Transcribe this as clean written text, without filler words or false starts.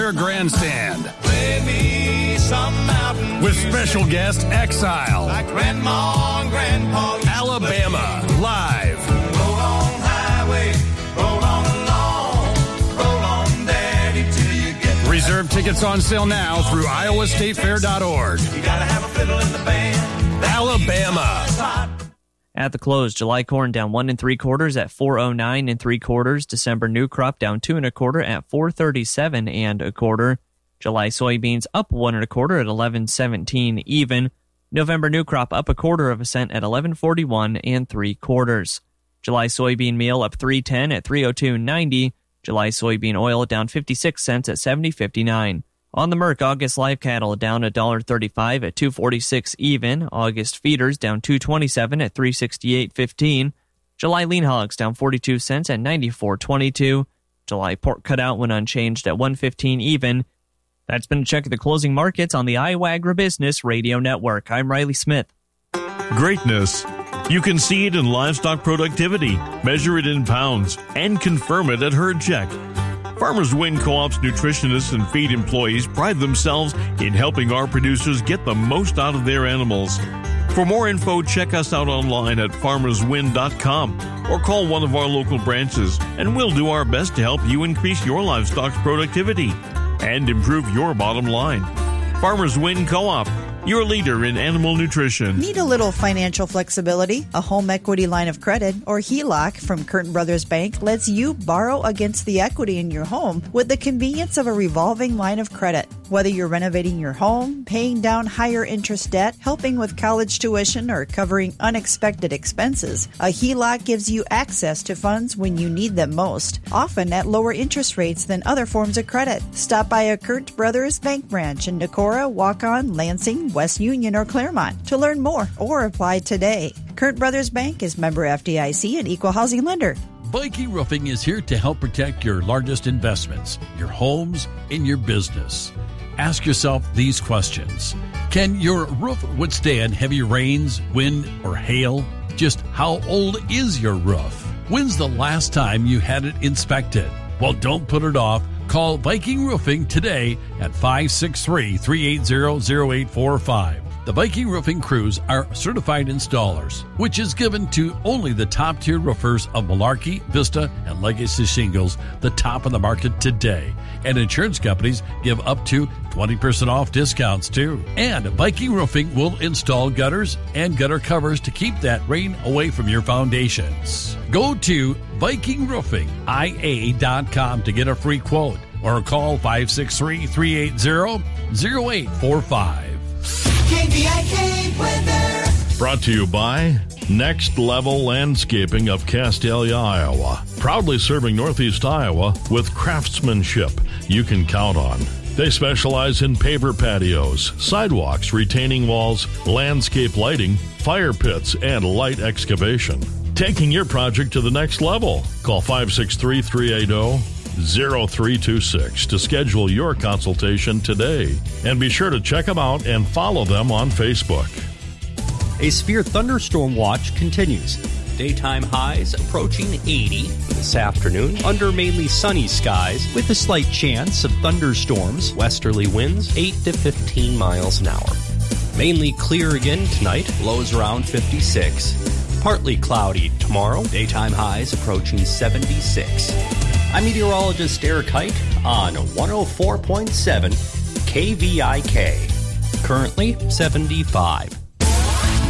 Grandstand. Play me some mountain With special guest Exile. like Grandma and Grandpa used to Alabama, live. Roll on highway, roll on along, roll on daddy till you get Reserve tickets on sale now through iowastatefair.org. You gotta have a fiddle in the band. Alabama. At the close, July corn down 1 3/4 at 4.09 3/4. December new crop down 2 1/4 at 4.37 1/4. July soybeans up 1 1/4 at 11.17 even. November new crop up 1/4 cent at 11.41 3/4. July soybean meal up 3.10 at 302.90. July soybean oil down 56 cents at 70.59. On the Merck, August live cattle down $1.35 at 246 even. August feeders down 227 at 368.15. July lean hogs down 42 cents at 94.22. July pork cutout went unchanged at 115 even. That's been a check of the closing markets on the Iowa Agribusiness Radio Network. I'm Riley Smith. Greatness. You can see it in livestock productivity, measure it in pounds, and confirm it at Herd Check. Farmers Win Co-op's nutritionists and feed employees pride themselves in helping our producers get the most out of their animals. For more info, check us out online at farmerswin.com or call one of our local branches, and we'll do our best to help you increase your livestock's productivity and improve your bottom line. Farmers Win Co-op, your leader in animal nutrition. Need a little financial flexibility? A home equity line of credit, or HELOC, from Curtin Brothers Bank lets you borrow against the equity in your home with the convenience of a revolving line of credit. Whether you're renovating your home, paying down higher interest debt, helping with college tuition, or covering unexpected expenses, a HELOC gives you access to funds when you need them most, often at lower interest rates than other forms of credit. Stop by a Curtin Brothers Bank branch in Decorah, Waukon, Lansing, West Union, or Claremont to learn more or apply today. Curtin Brothers Bank is member FDIC and equal housing lender. Viking Roofing is here to help protect your largest investments, your homes, and your business. Ask yourself these questions. Can your roof withstand heavy rains, wind, or hail? Just how old is your roof? When's the last time you had it inspected? Well, don't put it off. Call Viking Roofing today at 563-380-0845. The Viking Roofing crews are certified installers, which is given to only the top-tier roofers of Malarkey, Vista, and Legacy Shingles, the top of the market today. And insurance companies give up to 20% off discounts, too. And Viking Roofing will install gutters and gutter covers to keep that rain away from your foundations. Go to VikingRoofingIA.com to get a free quote or call 563-380-0845. KVIK weather. Brought to you by Next Level Landscaping of Castalia, Iowa. Proudly serving Northeast Iowa with craftsmanship you can count on. They specialize in paver patios, sidewalks, retaining walls, landscape lighting, fire pits, and light excavation. Taking your project to the next level. Call 563-380-0326 to schedule your consultation today. And be sure to check them out and follow them on Facebook. A severe thunderstorm watch continues. Daytime highs approaching 80 this afternoon under mainly sunny skies with a slight chance of thunderstorms. Westerly winds 8 to 15 miles an hour. Mainly clear again tonight, lows around 56. Partly cloudy tomorrow, daytime highs approaching 76. I'm meteorologist Eric Height on 104.7 KVIK. Currently 75.